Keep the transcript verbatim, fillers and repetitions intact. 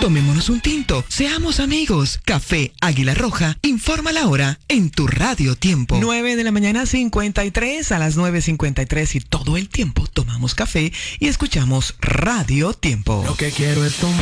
Tomémonos un tinto, seamos amigos. Café Águila Roja, informa la hora en tu Radio Tiempo. nueve de la mañana cincuenta y tres, a las nueve cincuenta y tres y todo el tiempo tomamos café y escuchamos Radio Tiempo. Lo que quiero es tomar